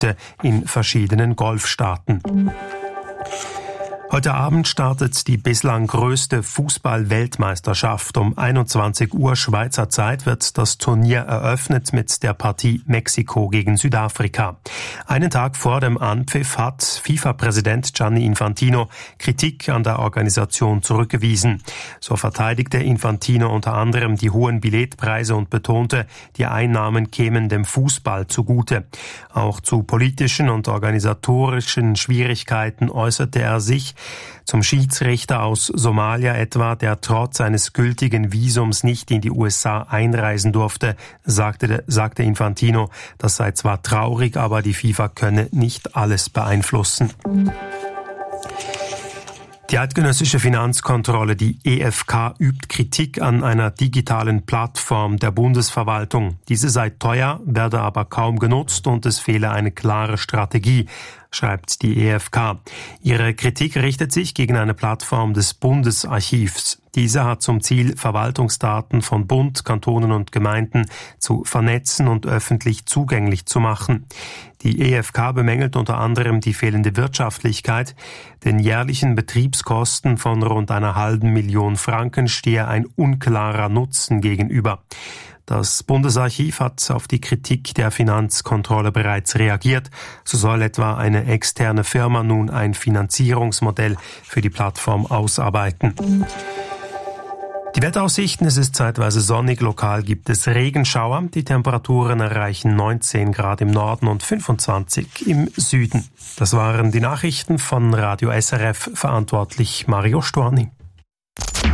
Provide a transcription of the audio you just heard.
Konflikte in verschiedenen Golfstaaten. Heute Abend startet die bislang größte Fußball-Weltmeisterschaft. Um 21 Uhr Schweizer Zeit wird das Turnier eröffnet mit der Partie Mexiko gegen Südafrika. Einen Tag vor dem Anpfiff hat FIFA-Präsident Gianni Infantino Kritik an der Organisation zurückgewiesen. So verteidigte Infantino unter anderem die hohen Billetpreise und betonte, die Einnahmen kämen dem Fußball zugute. Auch zu politischen und organisatorischen Schwierigkeiten äußerte er sich. Zum Schiedsrichter aus Somalia etwa, der trotz eines gültigen Visums nicht in die USA einreisen durfte, sagte Infantino, das sei zwar traurig, aber die FIFA könne nicht alles beeinflussen. Die eidgenössische Finanzkontrolle, die EFK, übt Kritik an einer digitalen Plattform der Bundesverwaltung. Diese sei teuer, werde aber kaum genutzt und es fehle eine klare Strategie, schreibt die EFK. Ihre Kritik richtet sich gegen eine Plattform des Bundesarchivs. Diese hat zum Ziel, Verwaltungsdaten von Bund, Kantonen und Gemeinden zu vernetzen und öffentlich zugänglich zu machen. Die EFK bemängelt unter anderem die fehlende Wirtschaftlichkeit. Den jährlichen Betriebskosten von rund 500.000 Franken stehe ein unklarer Nutzen gegenüber. Das Bundesarchiv hat auf die Kritik der Finanzkontrolle bereits reagiert. So soll etwa eine externe Firma nun ein Finanzierungsmodell für die Plattform ausarbeiten. Die Wetteraussichten: Es ist zeitweise sonnig, lokal gibt es Regenschauer. Die Temperaturen erreichen 19 Grad im Norden und 25 im Süden. Das waren die Nachrichten von Radio SRF, verantwortlich Mario Storni.